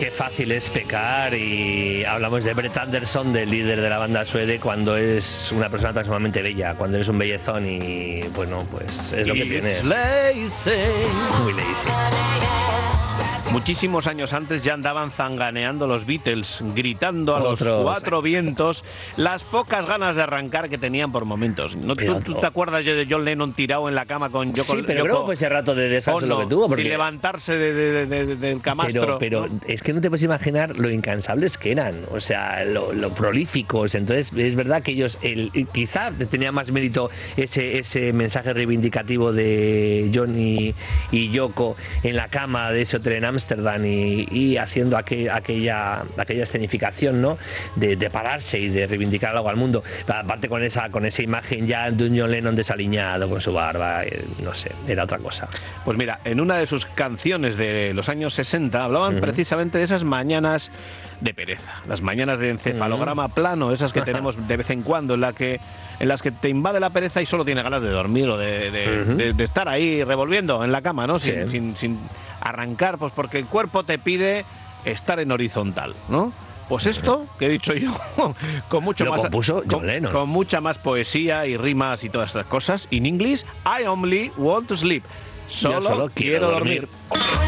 Qué fácil es pecar, y hablamos de Brett Anderson, del líder de la banda Suede, cuando es una persona tan sumamente bella, cuando eres un bellezón, y bueno, pues es lo que tienes. Muy lazy. Muchísimos años antes ya andaban zanganeando los Beatles, gritando a los cuatro vientos las pocas ganas de arrancar que tenían por momentos. ¿No? ¿Tú te acuerdas de John Lennon tirado en la cama con Yoko? Sí, pero creo que fue ese rato de descanso lo que tuvo. Porque... sin levantarse del camastro. Pero ¿no? Es que no te puedes imaginar lo incansables que eran, o sea, lo prolíficos. Entonces es verdad que ellos, quizá tenía más mérito ese mensaje reivindicativo de John y Yoko en la cama de ese hotel en Ámsterdam y haciendo aquella escenificación, ¿no? De pararse y de reivindicar algo al mundo. Aparte con esa imagen ya de un John Lennon desaliñado con su barba, no sé, era otra cosa. Pues mira, en una de sus canciones de los años 60 hablaban precisamente de esas mañanas de pereza, las mañanas de encefalograma plano, esas que tenemos de vez en cuando, en las que te invade la pereza y solo tienes ganas de dormir o de estar ahí revolviendo en la cama, ¿no? Sin arrancar, pues porque el cuerpo te pide estar en horizontal, ¿no? Pues esto que he dicho yo, con mucho más, con mucha más poesía y rimas y todas estas cosas. In English, I only want to sleep. Solo quiero dormir.